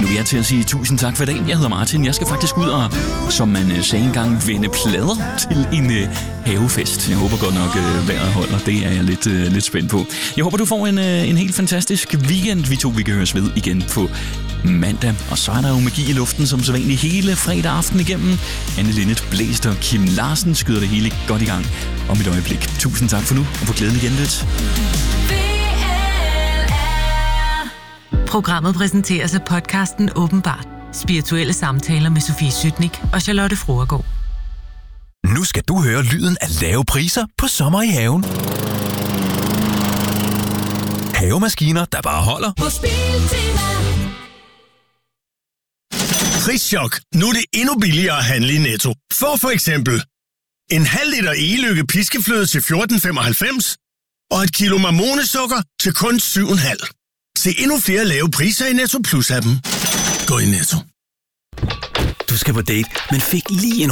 Nu vil jeg til at sige tusind tak for i dag. Jeg hedder Martin. Jeg skal faktisk ud og, som man sagde engang, vende plader til en havefest. Jeg håber godt nok, vejret holder. Det er jeg lidt spændt på. Jeg håber, du får en helt fantastisk weekend. Vi kan høres ved igen på mandag. Og så er der jo magi i luften, som sædvanligt hele fredag aften igennem. Anne Linnet, Blæst og Kim Larsen skyder det hele godt i gang om et øjeblik. Tusind tak for nu, og på glæden igen lidt. Programmet præsenteres af podcasten Åbenbart. Spirituelle samtaler med Sofie Sytnik og Charlotte Fruergaard. Nu skal du høre lyden af lave priser på sommer i haven. Havemaskiner, der bare holder. På Biltema. Prischok. Nu er det endnu billigere at handle i Netto. For eksempel en halv liter Egelykke piskefløde til 14,95 og et kilo marmonesukker til kun 7,5. Se endnu flere lave priser i Netto Plus-appen. Gå i Netto. Du skal på date, men fik lige en